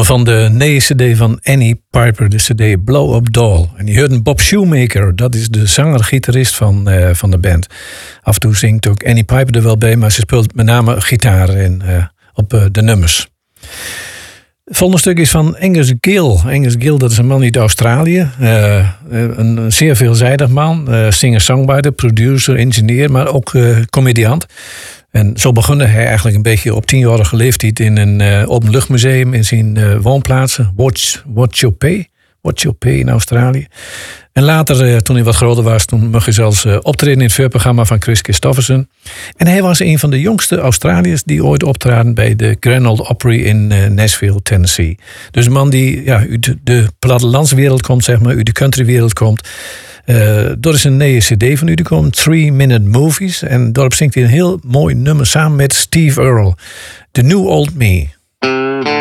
nummer van de nieuwe cd van Annie Piper, de cd Blow Up Doll. En die hoorde Bob Shoemaker, dat is de zanger-gitarist van de band. Af en toe zingt ook Annie Piper er wel bij, maar ze speelt met name gitaar op de nummers. Het volgende stuk is van Angus Gill. Angus Gill, dat is een man uit Australië. Een zeer veelzijdig man. Singer-songwriter, producer, engineer, maar ook comediant. En zo begon hij eigenlijk een beetje op 10-jarige leeftijd in een openluchtmuseum in zijn woonplaatsen. Watch Your Pay in Australië. En later, toen hij wat groter was, toen mocht hij zelfs optreden in het voorprogramma van Chris Christofferson. En hij was een van de jongste Australiërs die ooit optraden bij de Grand Ole Opry in Nashville, Tennessee. Dus een man die uit de plattelandswereld komt, zeg maar, uit de countrywereld komt. Dat is een nieuwe cd van u, die komt 3-minute movies. En daarop zingt hij een heel mooi nummer samen met Steve Earle. The New Old Me.